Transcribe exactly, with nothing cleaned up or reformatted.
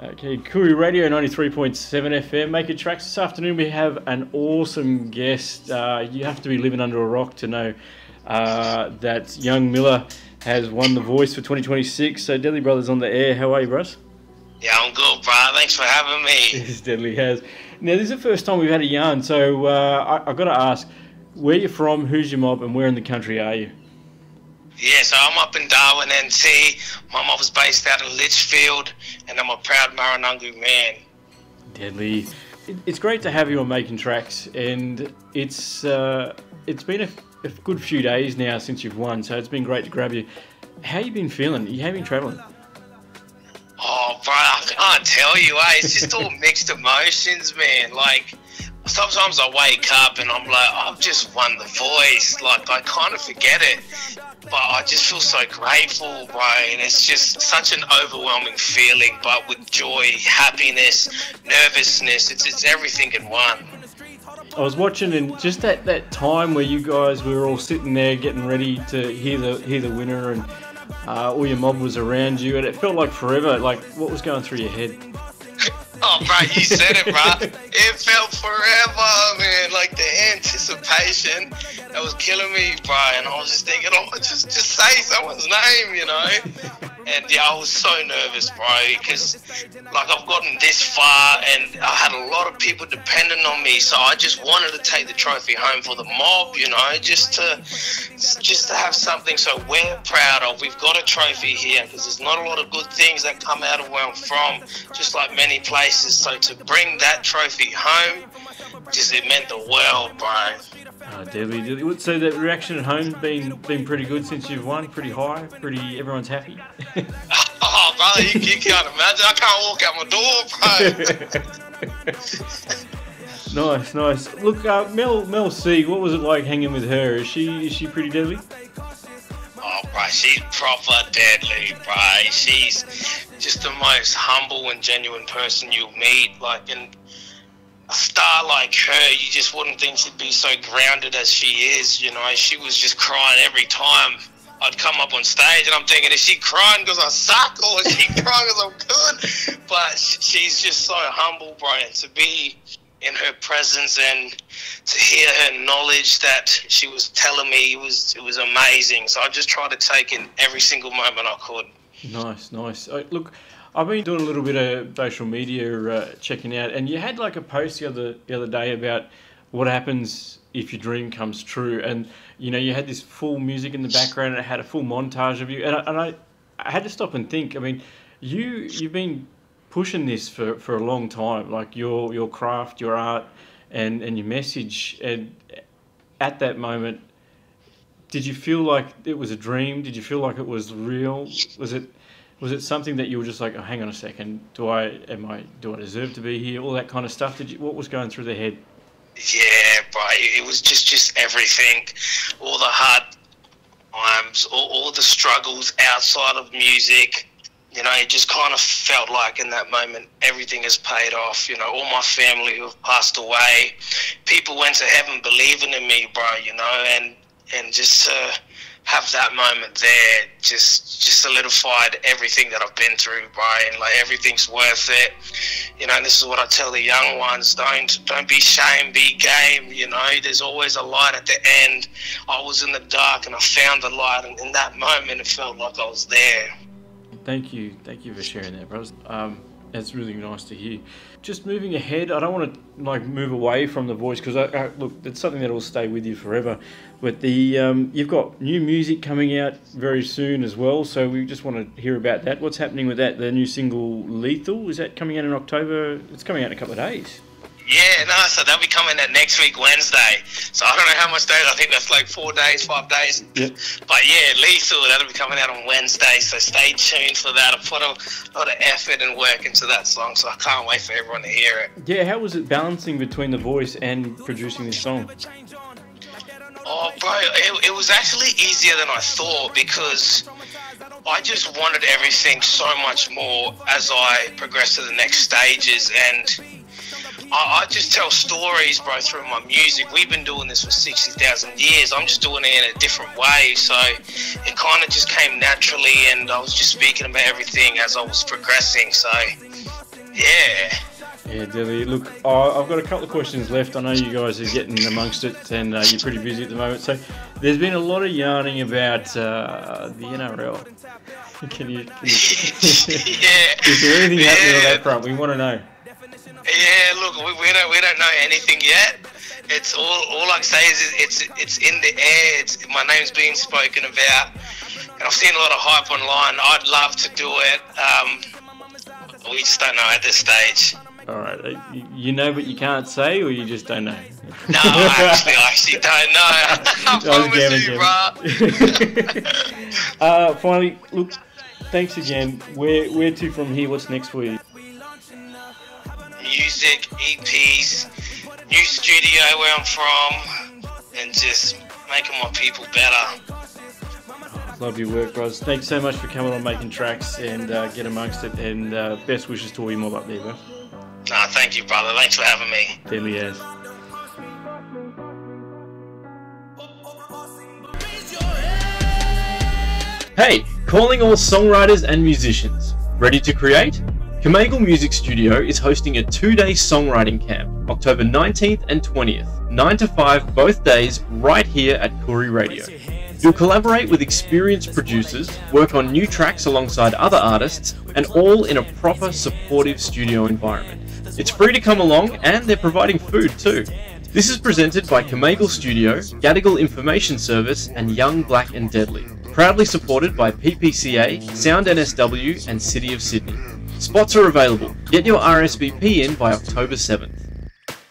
Okay, Koori Radio ninety-three point seven F M. Make It Tracks. This afternoon we have an awesome guest. Uh, you have to be living under a rock to know uh, that young Miller has won The Voice for twenty twenty-six. So Deadly Brothers on the air. How are you, bros? Yeah, I'm good, bro. Thanks for having me. Yes, Deadly has. Now, this is the first time we've had a yarn, so uh, I, I've got to ask, where you from, who's your mob, and where in the country are you? Yeah, so I'm up in Darwin, N T. My mother's based out in Litchfield, and I'm a proud Marranungu man. Deadly. It, it's great to have you on Making Tracks, and it's uh, it's been a, a good few days now since you've won, so it's been great to grab you. How you been feeling? You have been travelling? Oh, bro, I can't tell you, eh? It's just all mixed emotions, man. Like, sometimes I wake up and I'm like, I've just won The Voice. Like, I kind of forget it. But I just feel so grateful, bro, and it's just such an overwhelming feeling, but with joy, happiness, nervousness, it's it's everything in one. I was watching, and just that, that time where you guys were all sitting there getting ready to hear the hear the winner, and uh, all your mob was around you, and it felt like forever. Like, what was going through your head? Oh, bro, you said it, bro. It felt forever, man. Like, the anticipation, that was killing me, bro. And I was just thinking, oh, just, just say someone's name, you know? And, yeah, I was so nervous, bro, because, like, I've gotten this far, and I had a lot of people depending on me, so I just wanted to take the trophy home for the mob, you know, just to just to have something so we're proud of. We've got a trophy here, because there's not a lot of good things that come out of where I'm from, just like many places. So to bring that trophy home, just it meant the world, bro. Oh, Deadly, Deadly. So the reaction at home's been been pretty good since you've won, pretty high, pretty. Everyone's happy. Oh, bro, you, you can't imagine. I can't walk out my door, bro. Nice, nice. Look, uh, Mel, Mel C, what was it like hanging with her? Is she is she pretty deadly? Oh, bro, she's proper deadly, bro. She's just the most humble and genuine person you'll meet. Like, and a star like her, you just wouldn't think she'd be so grounded as she is, you know. She was just crying every time I'd come up on stage, and I'm thinking, is she crying because I suck, or is she crying because I'm good? But she's just so humble, bro, and to be in her presence and to hear her knowledge that she was telling me, it was it was amazing. So I just tried to take in every single moment I could. Nice, nice. Uh, look, I've been doing a little bit of social media uh, checking out, and you had like a post the other the other day about what happens if your dream comes true, and you know you had this full music in the background, and it had a full montage of you, and I, and I, I had to stop and think. I mean, you you've been pushing this for, for a long time, like your your craft, your art, and, and your message. And at that moment, did you feel like it was a dream? Did you feel like it was real? Was it was it something that you were just like, oh, hang on a second, do I am I do I deserve to be here? All that kind of stuff. Did you? What was going through the head? Yeah, bro. It was just just everything, all the hard times, all, all the struggles outside of music. You know, it just kind of felt like in that moment everything has paid off. You know, all my family who have passed away, people went to heaven believing in me, bro, you know, and and just to have that moment there just just solidified everything that I've been through, bro, and like everything's worth it. You know, and this is what I tell the young ones, don't don't be shame, be game, you know, there's always a light at the end. I was in the dark and I found the light, and in that moment it felt like I was there. Thank you, thank you for sharing that, bros. Um, it's really nice to hear. Just moving ahead, I don't want to like move away from The Voice, because I, I, look, it's something that will stay with you forever. But the um, you've got new music coming out very soon as well, so we just want to hear about that. What's happening with that? The new single Lethal, is that coming out in October? It's coming out in a couple of days. Yeah, no, so they'll be coming out next week, Wednesday. So I don't know how much days, I think that's like four days, five days. Yep. But yeah, Lethal, that'll be coming out on Wednesday, so stay tuned for that. I put a lot of effort and work into that song, so I can't wait for everyone to hear it. Yeah, how was it balancing between The Voice and producing this song? Oh, bro, it, it was actually easier than I thought, because I just wanted everything so much more as I progressed to the next stages, and I, I just tell stories, bro, through my music. We've been doing this for sixty thousand years. I'm just doing it in a different way. So it kind of just came naturally, and I was just speaking about everything as I was progressing. So Yeah. Yeah, Dilly. Look, oh, I've got a couple of questions left. I know you guys are getting amongst it, and uh, you're pretty busy at the moment. So, there's been a lot of yarning about uh, the N R L. Can you? Can you yeah. Is there anything happening yeah. on that front? We want to know. Yeah. Look, we, we don't we don't know anything yet. It's all all I can say is it's it's in the air. It's my name's being spoken about, and I've seen a lot of hype online. I'd love to do it. Um, we just don't know at this stage. All right, you know, but you can't say, or you just don't know. No, actually, I actually don't know. I promise you, bro. uh, finally, look, thanks again. Where where to from here? What's next for you? Music, E Ps, new studio where I'm from, and just making my people better. Love your work, bros. Thanks so much for coming on Making Tracks and uh, get amongst it. And uh, best wishes to all your mob up there, bro. Nah, thank you, brother. Thanks for having me. Deadly as. Hey, calling all songwriters and musicians. Ready to create? Kamagle Music Studio is hosting a two-day songwriting camp, October nineteenth and twentieth, nine to five both days, right here at Koori Radio. You'll collaborate with experienced producers, work on new tracks alongside other artists, and all in a proper supportive studio environment. It's free to come along, and they're providing food too. This is presented by Kamagle Studio, Gadigal Information Service, and Young Black and Deadly. Proudly supported by P P C A, Sound N S W, and City of Sydney. Spots are available. Get your R S V P in by October seventh.